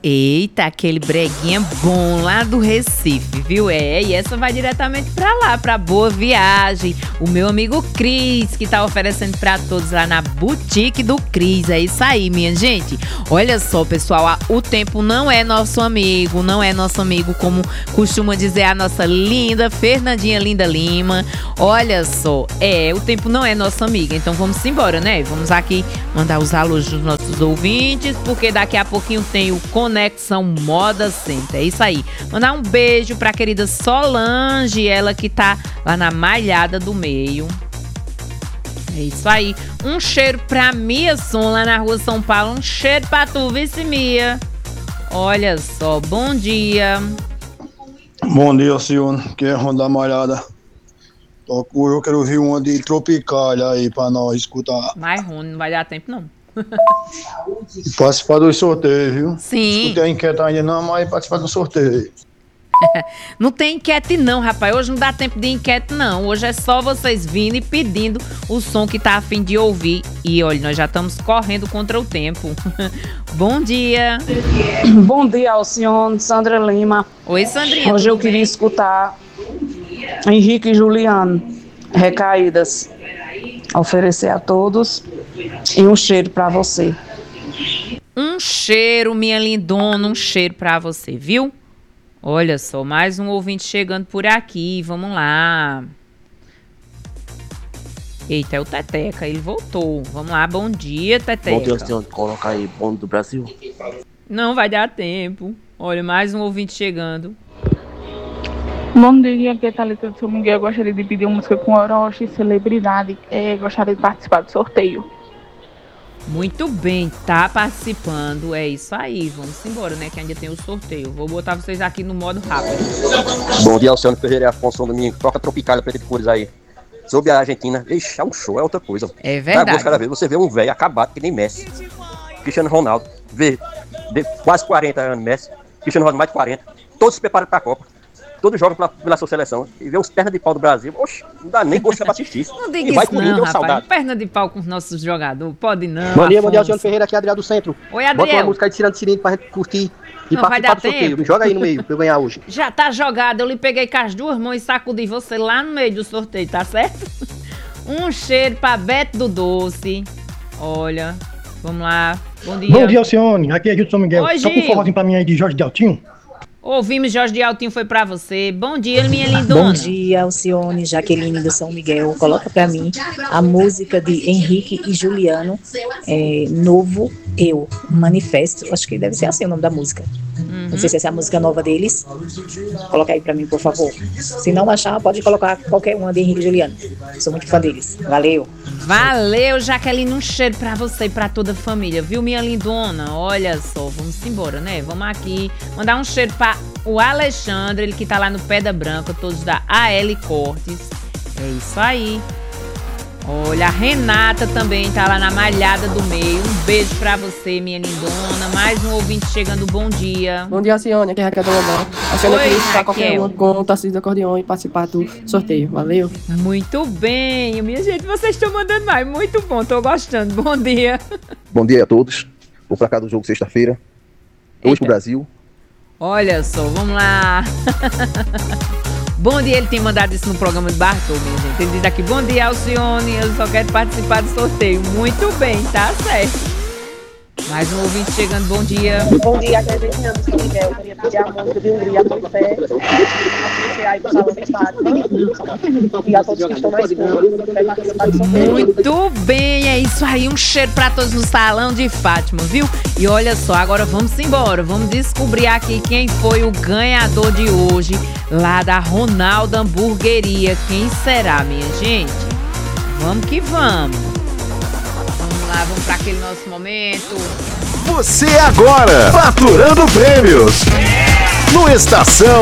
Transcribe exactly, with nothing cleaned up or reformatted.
Eita, aquele breguinha bom lá do Recife, viu? É, e essa vai diretamente pra lá, pra Boa Viagem. O meu amigo Cris, que tá oferecendo pra todos lá na Boutique do Cris. É isso aí, minha gente. Olha só, pessoal, o tempo não é nosso amigo, não é nosso amigo, como costuma dizer a nossa linda Fernandinha Linda Lima. Olha só, é, o tempo não é nosso amigo, então vamos embora, né? Vamos aqui mandar os alôs dos nossos ouvintes, porque daqui a pouquinho tem o Conexão Moda Center. É isso aí. Mandar um beijo pra querida Solange, ela que tá lá na Malhada do Meio. É isso aí. Um cheiro pra Mia Som, lá na rua São Paulo. Um cheiro pra tu, vice Mia. Olha só, bom dia. Bom dia, senhor. Que é Ronda Malhada. Eu quero ouvir uma de Tropicália aí pra nós escutar. Mais ruim, não vai dar tempo não. E participar do sorteio, viu? Sim. Escutei a enquete ainda não, mas participar do sorteio. Não tem enquete não, rapaz. Hoje não dá tempo de enquete não. Hoje é só vocês vindo e pedindo o som que tá a fim de ouvir. E olha, nós já estamos correndo contra o tempo. Bom dia. Bom dia, Alcione, Sandra Lima. Oi, Sandrinha. Hoje eu queria bem? escutar Henrique e Juliano, Recaídas. Oferecer a todos e um cheiro pra você. Um cheiro, minha lindona, um cheiro pra você, viu? Olha só, mais um ouvinte chegando por aqui, vamos lá. Eita, é o Teteca, ele voltou. Vamos lá, bom dia, Teteca. Bom dia, senhor. Coloca aí, bom do Brasil. Não vai dar tempo. Olha, mais um ouvinte chegando. Bom dia, aqui é Thalita do São Miguel. Eu gostaria de pedir uma música com Orochi, celebridade. É, gostaria de participar do sorteio. Muito bem, tá participando. É isso aí, vamos embora, né? Que ainda tem o sorteio. Vou botar vocês aqui no modo rápido. Bom dia, Alcione Ferreira e Afonso Domingo. Toca Tropicália, Preta de Cores aí. Sobre a Argentina, ixi, é um show, é outra coisa. É verdade. Cada vez você vê um velho acabado que nem Messi. Cristiano Ronaldo, vê de quase quarenta anos Messi. Cristiano Ronaldo mais de quarenta. Todos se preparam pra Copa. Todos jogam pela, pela sua seleção. E vê os pernas de pau do Brasil. Oxe, não dá nem gosto pra assistir. Não diga isso não, rapaz. Saudade. Perna de pau com os nossos jogadores. Pode não, Bom dia, bom dia, Alcione Ferreira, aqui é Adriano do Centro. Oi, Adriano. Bota uma música aí de Cirano Cirino pra gente curtir e não participar do sorteio. Tempo. Me joga aí no meio pra eu ganhar hoje. Já tá jogado. Eu lhe peguei com as duas mãos e sacudi você lá no meio do sorteio, tá certo? Um cheiro pra Beto do Doce. Olha, vamos lá. Bom dia. Bom dia, Alcione. Aqui é Gil de São Miguel. Oi, Só com um forrozinho pra mim aí de Jorge de Altinho. Ouvimos, Jorge de Altinho foi pra você. Bom dia, minha lindona. Bom dia, Alcione, Jaqueline do São Miguel. Coloca pra mim a música de Henrique e Juliano, é, Novo Eu, Manifesto. Acho que deve ser assim o nome da música. Uhum. Não sei se essa é a música nova deles. Coloca aí pra mim, por favor. Se não achar, pode colocar qualquer uma de Henrique e Juliano. Sou muito fã deles. Valeu. Valeu, Jaqueline, um cheiro pra você e pra toda a família, viu, minha lindona? Olha só, vamos embora, né? Vamos aqui mandar um cheiro pra o Alexandre, ele que tá lá no Pedra Branca, todos da A L Cortes. É isso aí. Olha, a Renata também tá lá na Malhada do Meio. Um beijo pra você, minha lindona. Mais um ouvinte chegando, bom dia. Bom dia, Alcione, aqui é Raquel do Lobão. Alcione, queria escutar qualquer um com o Tarcísio do Acordeon e participar do sorteio. Valeu. Muito bem, minha gente, vocês estão mandando mais. Muito bom, tô gostando. Bom dia. Bom dia a todos. Vou pra cá do jogo sexta-feira. Hoje pro Brasil. Olha só, vamos lá. Bom dia, ele tem mandado isso no programa de Bartô, minha gente. Ele diz aqui, bom dia, Alcione, eu só quero participar do sorteio. Muito bem, tá certo. Mais um ouvinte chegando, bom dia. Bom dia, aqui é Virginia do São Miguel. Eu queria pedir a música de Hungria, muito fé. Assistir aí pro Salão do Estado. E a todos que estão na escola, quer participar do sorteio. Muito bem, é isso aí. Um cheiro pra todos no Salão de Fátima, viu? E olha só, agora vamos embora. Vamos descobrir aqui quem foi o ganhador de hoje, lá da Ronaldo Hamburgueria. Quem será, minha gente? Vamos que vamos. Vamos lá, vamos para aquele nosso momento. Você agora, faturando prêmios no Estação